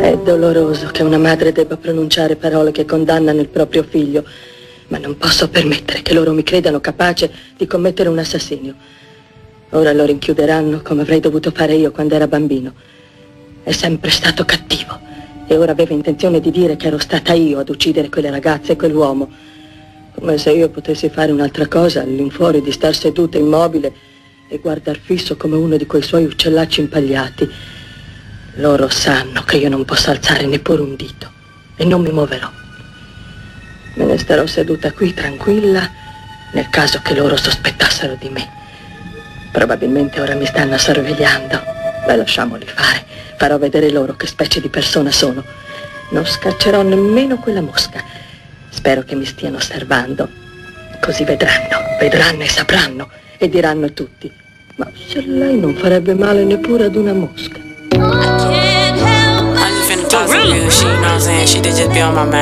È doloroso che una madre debba pronunciare parole che condannano il proprio figlio, ma non posso permettere che loro mi credano capace di commettere un assassinio. Ora lo rinchiuderanno come avrei dovuto fare io quando era bambino. È sempre stato cattivo e ora aveva intenzione di dire che ero stata io ad uccidere quelle ragazze e quell'uomo. Come se io potessi fare un'altra cosa all'infuori di star seduta immobile e guardar fisso come uno di quei suoi uccellacci impagliati. Loro sanno che io non posso alzare neppure un dito e non mi muoverò. Me ne starò seduta qui tranquilla nel caso che loro sospettassero di me. Probabilmente ora mi stanno sorvegliando. Beh, lasciamoli fare. Farò vedere loro che specie di persona sono. Non scaccerò nemmeno quella mosca. Spero che mi stiano osservando. Così vedranno e sapranno e diranno tutti: ma se lei non farebbe male neppure ad una mosca. I just finna talk some real shit, you know what I'm saying? Shit that just be on my mind.